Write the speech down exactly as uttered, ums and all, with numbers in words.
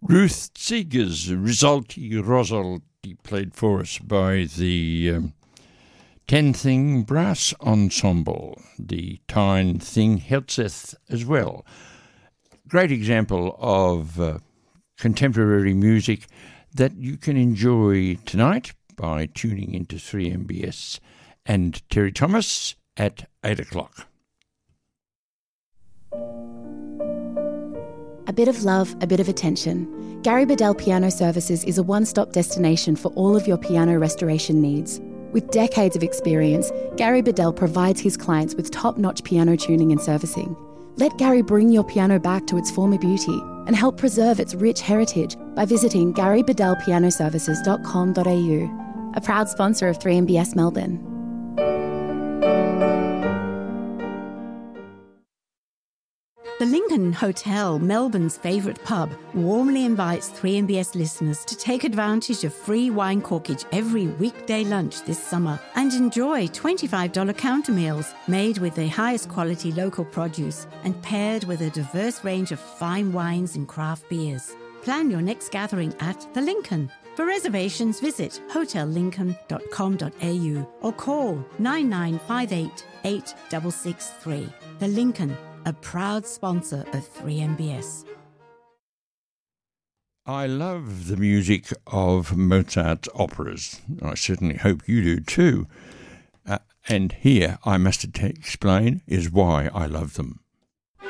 Ruth Seeger's Risolti Rosalti, played for us by the um, Ten Thing Brass Ensemble, the Tyne Thing Herzeth as well. Great example of uh, contemporary music that you can enjoy tonight by tuning into three M B S and Terry Thomas at eight o'clock. A bit of love, a bit of attention. Gary Bedell Piano Services is a one-stop destination for all of your piano restoration needs. With decades of experience, Gary Bedell provides his clients with top-notch piano tuning and servicing. Let Gary bring your piano back to its former beauty and help preserve its rich heritage by visiting gary bedell piano services dot com dot a u, a proud sponsor of three M B S Melbourne. The Lincoln Hotel, Melbourne's favourite pub, warmly invites three M B S listeners to take advantage of free wine corkage every weekday lunch this summer and enjoy twenty-five dollars counter meals made with the highest quality local produce and paired with a diverse range of fine wines and craft beers. Plan your next gathering at The Lincoln. For reservations, visit hotel lincoln dot com dot a u or call nine nine five eight, eight six six three. The Lincoln, a proud sponsor of three M B S. I love the music of Mozart's operas. I certainly hope you do too. Uh, and here, I must explain, is why I love them.